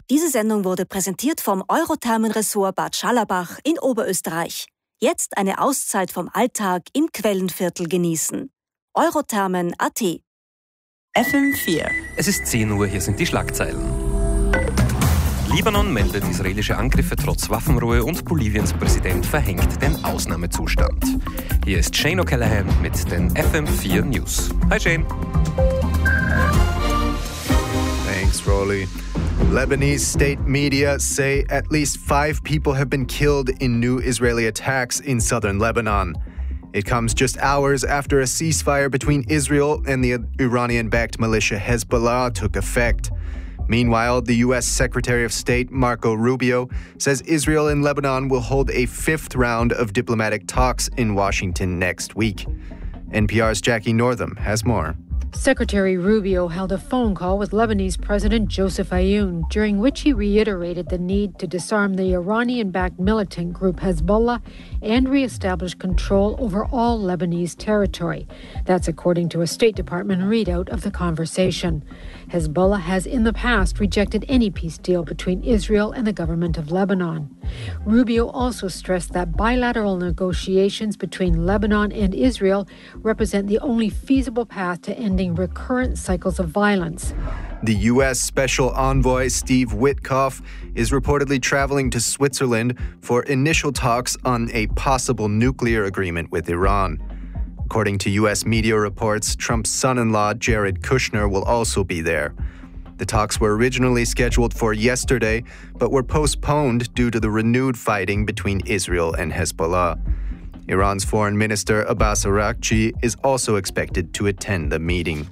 Diese Sendung wurde präsentiert vom Eurothermenressort Bad Schallerbach in Oberösterreich. Jetzt eine Auszeit vom Alltag im Quellenviertel genießen. Eurothermen.at. FM4. Es ist 10 Uhr, hier sind die Schlagzeilen. Libanon meldet israelische Angriffe trotz Waffenruhe und Boliviens Präsident verhängt den Ausnahmezustand. Hier ist Shane O'Callaghan mit den FM4 News. Hi Shane. Thanks, Rolly. Lebanese state media say at least 5 people have been killed in new Israeli attacks in southern Lebanon. It comes just hours after a ceasefire between Israel and the Iranian-backed militia Hezbollah took effect. Meanwhile, the U.S. Secretary of State Marco Rubio says Israel and Lebanon will hold a 5th round of diplomatic talks in Washington next week. NPR's Jackie Northam has more. Secretary Rubio held a phone call with Lebanese President Joseph Aoun, during which he reiterated the need to disarm the Iranian-backed militant group Hezbollah and re-establish control over all Lebanese territory. That's according to a State Department readout of the conversation. Hezbollah has in the past rejected any peace deal between Israel and the government of Lebanon. Rubio also stressed that bilateral negotiations between Lebanon and Israel represent the only feasible path to ending recurrent cycles of violence. The U.S. Special Envoy Steve Witkoff is reportedly traveling to Switzerland for initial talks on a possible nuclear agreement with Iran. According to U.S. media reports, Trump's son-in-law Jared Kushner will also be there. The talks were originally scheduled for yesterday, but were postponed due to the renewed fighting between Israel and Hezbollah. Iran's Foreign Minister Abbas Araghchi is also expected to attend the meeting.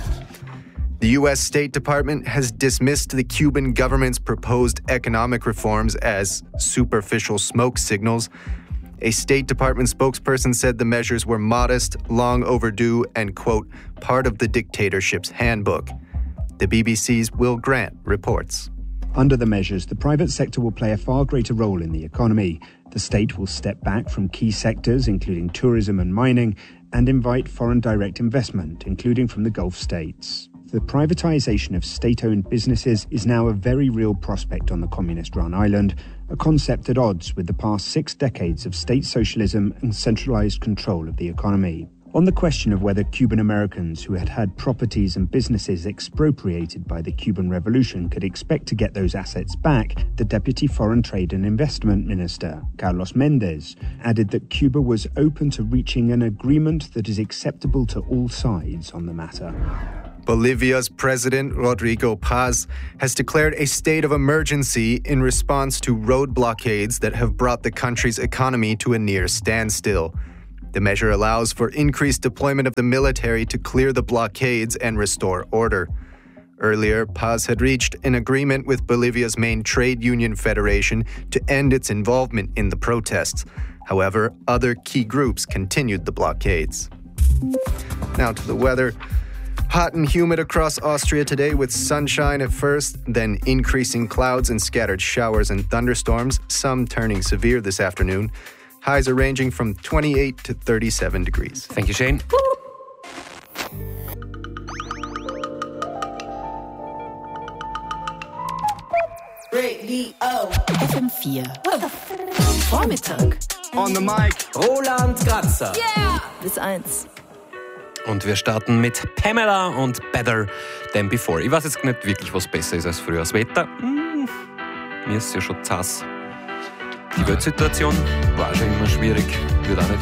The U.S. State Department has dismissed the Cuban government's proposed economic reforms as superficial smoke signals. A State Department spokesperson said the measures were modest, long overdue, and, quote, part of the dictatorship's handbook. The BBC's Will Grant reports. Under the measures, the private sector will play a far greater role in the economy. The state will step back from key sectors, including tourism and mining, and invite foreign direct investment, including from the Gulf states. The privatization of state-owned businesses is now a very real prospect on the communist-run island, a concept at odds with the past 6 decades of state socialism and centralized control of the economy. On the question of whether Cuban Americans who had had properties and businesses expropriated by the Cuban Revolution could expect to get those assets back, the Deputy Foreign Trade and Investment Minister, Carlos Mendez, added that Cuba was open to reaching an agreement that is acceptable to all sides on the matter. Bolivia's President Rodrigo Paz has declared a state of emergency in response to road blockades that have brought the country's economy to a near standstill. The measure allows for increased deployment of the military to clear the blockades and restore order. Earlier, Paz had reached an agreement with Bolivia's main trade union federation to end its involvement in the protests. However, other key groups continued the blockades. Now to the weather. Hot and humid across Austria today with sunshine at first, then increasing clouds and scattered showers and thunderstorms, some turning severe this afternoon. Highs are ranging from 28 to 37 degrees. Thank you, Shane. Radio. FM4. Vormittag. On the mic. Roland Kratzer. Yeah. Bis 1. Und wir starten mit Pamela und Better Than Before. Ich weiß jetzt nicht wirklich, was besser ist als früher. Das Wetter, mir ist ja schon zu heiß. Die Weltsituation war schon immer schwierig. Wird auch nicht